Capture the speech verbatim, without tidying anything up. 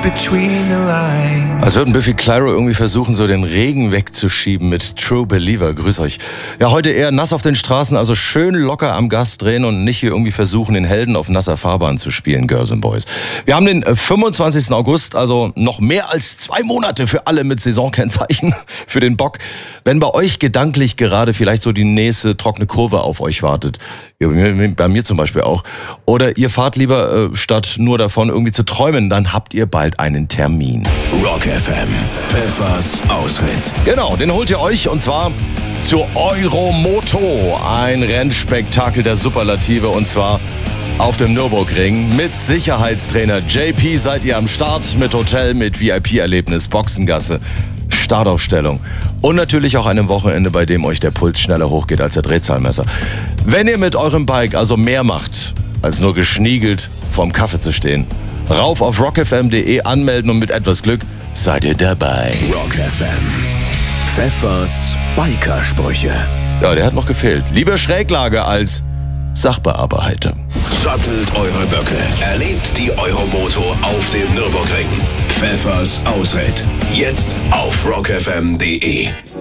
between the lines. Als würden Biffy Clyro irgendwie versuchen, so den Regen wegzuschieben mit True Believer. Grüß euch. Ja, heute eher nass auf den Straßen, also schön locker am Gas drehen und nicht hier irgendwie versuchen, den Helden auf nasser Fahrbahn zu spielen, Girls and Boys. Wir haben den fünfundzwanzigsten August, also noch mehr als zwei Monate für alle mit Saisonkennzeichen für den Bock. Wenn bei euch gedanklich gerade vielleicht so die nächste trockene Kurve auf euch wartet, bei mir zum Beispiel auch, oder ihr fahrt lieber äh, statt nur davon irgendwie zu träumen, dann habt ihr bald einen Termin. Rock F M, Pfeffers Ausritt. Genau, den holt ihr euch und zwar zur Euromoto, ein Rennspektakel der Superlative und zwar auf dem Nürburgring mit Sicherheitstrainer J P seid ihr am Start, mit Hotel, mit V I P-Erlebnis, Boxengasse, Startaufstellung und natürlich auch einem Wochenende, bei dem euch der Puls schneller hochgeht als der Drehzahlmesser. Wenn ihr mit eurem Bike also mehr macht, als nur geschniegelt vorm Kaffee zu stehen, rauf auf rock f m punkt d e anmelden und mit etwas Glück seid ihr dabei. Rock F M, Pfeffers Bikersprüche. Ja, der hat noch gefehlt. Lieber Schräglage als Sachbearbeiter. Sattelt eure Böcke. Erlebt die Euromoto auf dem Nürburgring. Pfeffers Ausritt. Jetzt auf rock f m punkt d e.